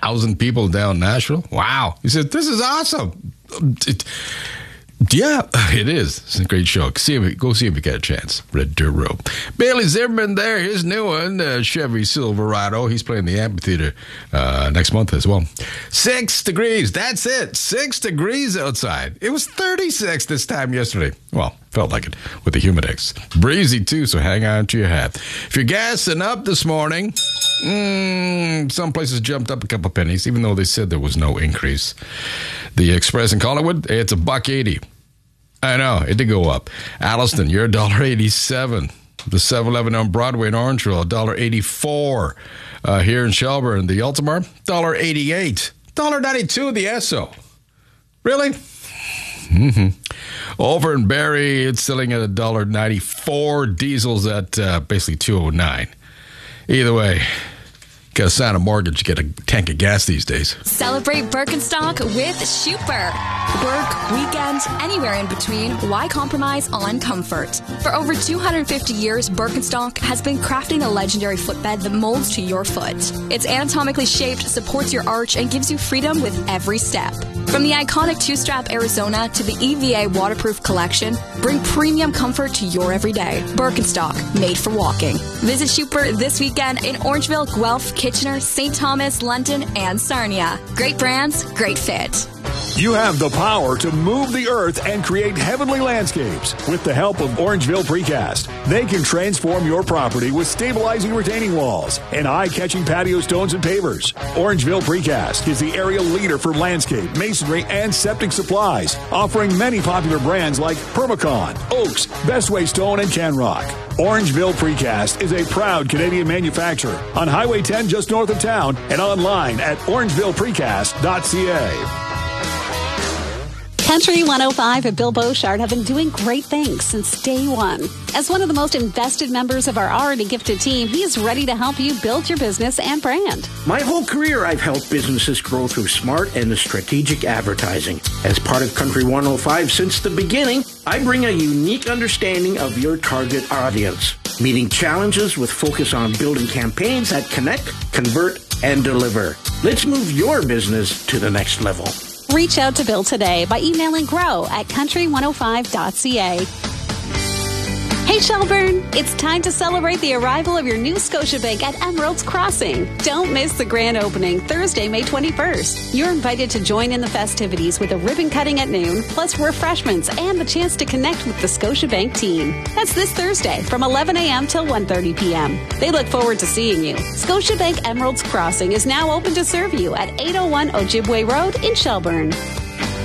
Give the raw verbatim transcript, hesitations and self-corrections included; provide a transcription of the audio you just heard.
thousand people down Nashville. Wow. He said, this is awesome. It, yeah, it is. It's a great show. See if, go see if you get a chance. Red Dirt Road. Bailey Zimmerman there. His new one, uh, Chevy Silverado. He's playing the amphitheater uh, next month as well. Six degrees. That's it. Six degrees outside. It was thirty-six this time yesterday. Well, felt like it with the humidex. Breezy, too, so hang on to your hat. If you're gassing up this morning, mm, some places jumped up a couple pennies, even though they said there was no increase. The Express in Collingwood, it's a buck eighty. I know, it did go up. Alliston, you're one dollar eighty-seven. The seven eleven on Broadway in Orangeville, one dollar eighty-four. Uh, here in Shelburne, the Ultimar, one dollar eighty-eight. one dollar ninety-two in the Esso. Really? Mm-hmm. Over in Barrie, it's selling at one dollar ninety-four. Diesel's at uh, basically two oh nine. Either way, got to sign a mortgage, get a tank of gas these days. Celebrate Birkenstock with Schuper. Work, weekends, anywhere in between, why compromise on comfort? For over two hundred fifty years, Birkenstock has been crafting a legendary footbed that molds to your foot. It's anatomically shaped, supports your arch, and gives you freedom with every step. From the iconic two-strap Arizona to the E V A waterproof collection, bring premium comfort to your everyday. Birkenstock, made for walking. Visit Schuper this weekend in Orangeville, Guelph, Kitchener, Saint Thomas, London, and Sarnia. Great brands, great fit. You have the power to move the earth and create heavenly landscapes. With the help of Orangeville Precast, they can transform your property with stabilizing retaining walls and eye-catching patio stones and pavers. Orangeville Precast is the area leader for landscape, masonry, and septic supplies, offering many popular brands like Permacon, Oaks, Bestway Stone, and Canrock. Orangeville Precast is a proud Canadian manufacturer on Highway ten just north of town and online at orangeville precast dot c a. Country one oh five and Bill Beauchard have been doing great things since day one. As one of the most invested members of our already gifted team, he is ready to help you build your business and brand. My whole career, I've helped businesses grow through smart and strategic advertising. As part of Country one oh five since the beginning, I bring a unique understanding of your target audience, meeting challenges with focus on building campaigns that connect, convert, and deliver. Let's move your business to the next level. Reach out to Bill today by emailing grow at country one oh five dot c a. Hey Shelburne, it's time to celebrate the arrival of your new Scotiabank at Emerald's Crossing. Don't miss the grand opening Thursday, May twenty-first. You're invited to join in the festivities with a ribbon cutting at noon, plus refreshments and the chance to connect with the Scotiabank team. That's this Thursday from eleven a.m. till one thirty p.m. They look forward to seeing you. Scotiabank Emerald's Crossing is now open to serve you at eight oh one Ojibwe Road in Shelburne.